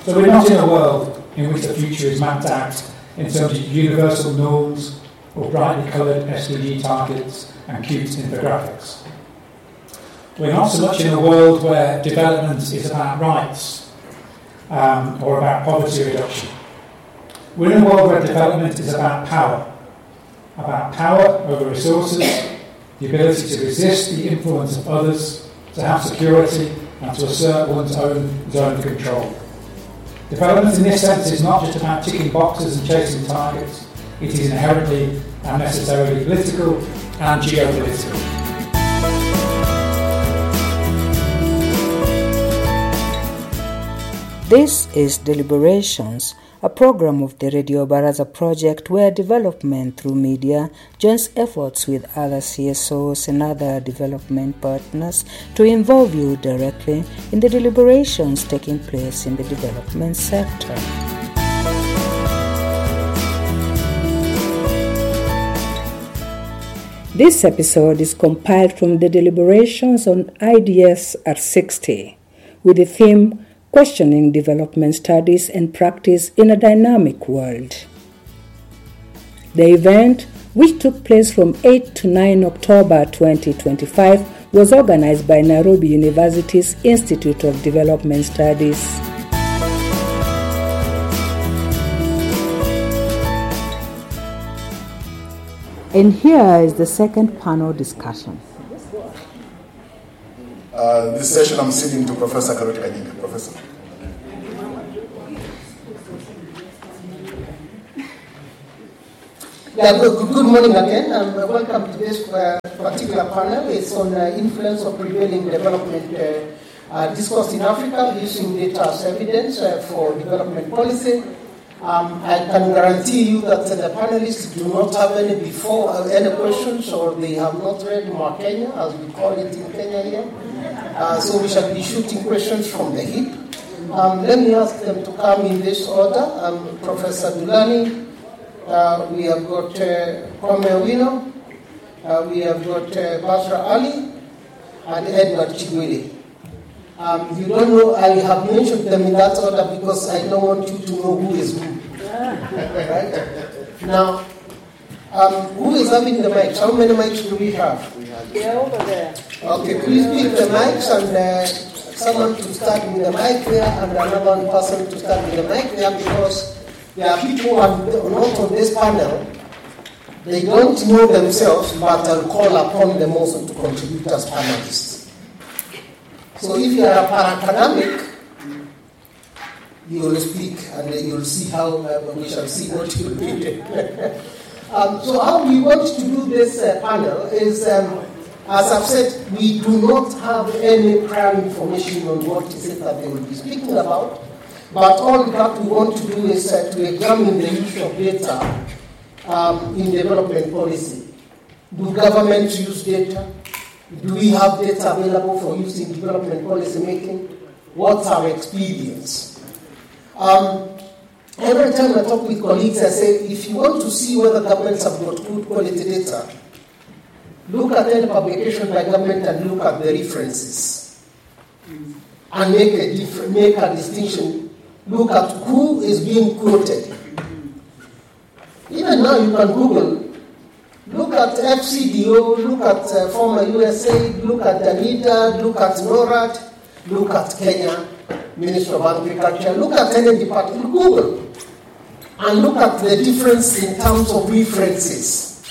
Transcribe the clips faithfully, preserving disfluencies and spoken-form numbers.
So we're not in a world in which the future is mapped out in terms of universal norms or brightly coloured S D G targets and cute infographics. We're not so much in a world where development is about rights um, or about poverty reduction. We're in a world where development is about power, about power over resources, the ability to resist the influence of others, to have security, and to assert one's own zone of control. Development in this sense is not just about ticking boxes and chasing targets, it is inherently and necessarily political and geopolitical. This is Deliberations, a program of the Radio Baraza project where development through media joins efforts with other C S Os and other development partners to involve you directly in the deliberations taking place in the development sector. This episode is compiled from the deliberations on I D S R sixty with the theme Questioning Development Studies and Practice in a Dynamic World. The event, which took place from eighth to ninth October twenty twenty-five, was organized by Nairobi University's Institute of Development Studies. And here is the second panel discussion. Uh, this session I'm ceding to Professor Karoti Kanyinga. Professor. Yeah, good, good morning again, and welcome to this uh, particular panel. It's on uh, influence of prevailing development uh, uh, discourse in Africa using data as evidence uh, for development policy. Um, I can guarantee you that uh, the panelists do not have any before uh, any questions, or they have not read Mwakenya, as we call it in Kenya here. Uh, so we shall be shooting questions from the hip. Um, let me ask them to come in this order. Um, Professor Dulani, uh, we have got uh, Kwame Owino, uh, we have got uh, Basra Ali, and Edward Chigwili. Um, you don't know, I have mentioned them in that order because I don't want you to know who is who. Right? Now, um, who is having the mics? How many mics do we have? They're over there. Okay, please pick the mics and uh, someone to start with the mic there and another person to start with the mic there, because there are people who are not on this panel. They don't know themselves, but I'll call upon them also to contribute as panelists. So if you are a para-academic, you will speak and you will see how, uh, we shall see what you will do. um, so how we want to do this uh, panel is, um, as I've said, we do not have any prior information on what is it that they will be speaking about, but all that we want to do is uh, to examine the use of data um, in development policy. Do governments use data? Do we have data available for use in development policy making? What's our experience? Um, every time I talk with colleagues, I say, if you want to see whether governments have got good quality data, look at any publication by government and look at the references. And make a, diff- make a distinction. Look at who is being quoted. Even now you can Google. Look at F C D O, look at uh, former U S A, look at Danida, look at NORAD, look at Kenya, Ministry of Agriculture, look at any department, Google, and look at the difference in terms of references.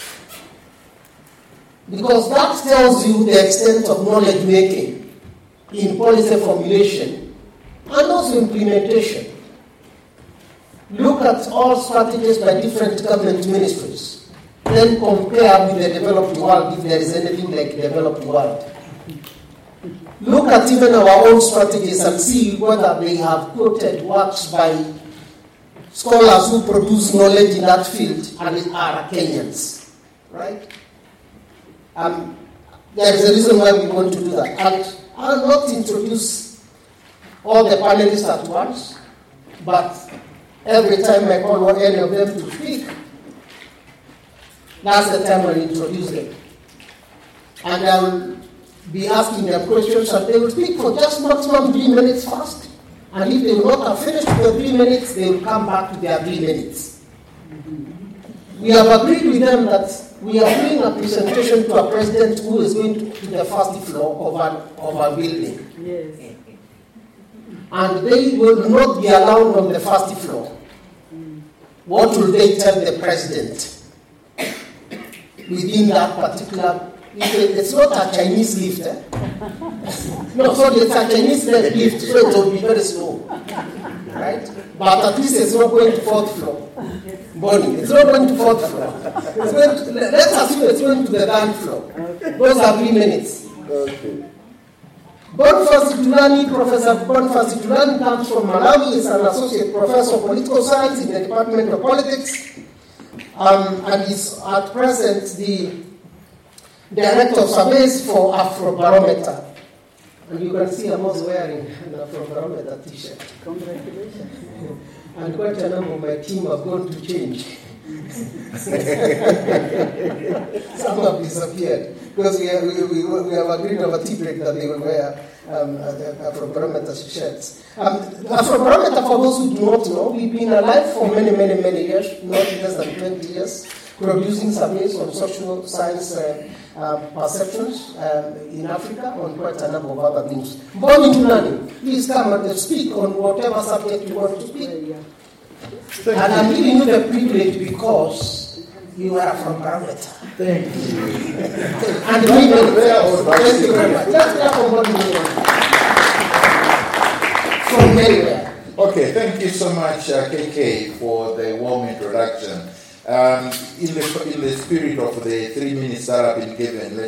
Because that tells you the extent of knowledge making in policy formulation and also implementation. Look at all strategies by different government ministries. Then compare with the developed world, if there is anything like the developed world. Look at even our own strategies and see whether they have quoted works by scholars who produce knowledge in that field and are Kenyans, right? Um, there is a reason why we want to do that. And I'll not introduce all the panelists at once, but every time I call on any of them to speak, that's the time I introduce them. And I will be asking them questions and they will speak for just maximum three minutes first. And if they will not have finished the three minutes, they will come back to their three minutes. We have agreed with them that we are doing a presentation to a president who is going to, to the first floor of a, of a building. Yes. And they will not be allowed on the first floor. What will they tell the president within that particular? It's not a Chinese lift. Eh? No, sorry, it's a Chinese lift, so it will be very slow. Right? But at least it's not going to fourth floor. Bonnie, it's not going to fourth floor. It's going to, let's assume it's going to the third floor. Those are three minutes. Okay. Boniface Itulani, Professor Boniface Itulani comes from Malawi, is an associate professor of political science in the Department of Politics, um, and is at present the director of surveys for Afrobarometer. And you can see I'm also wearing an Afrobarometer t-shirt. Congratulations. And quite a number of my team have gone to change. Some have disappeared because we have, we, we, we have agreed over tea break that they will wear um, Afrobarometer shirts. Um, Afrobarometer, for those who do not know, we've been alive for many, many, many years, not less than twenty years, producing surveys on social science uh, uh, perceptions um, in Africa on quite a number of other things. Boni Itulani, please come and speak on whatever subject you want to speak. And I'm giving you the privilege because you are from Barometer. Thank you. And we will thank you very much. Let's hear from Boni Itulani. From anywhere. Okay, thank you so much, uh, K K, for the warm introduction. Um, in the in the spirit of the three minutes that have been given, let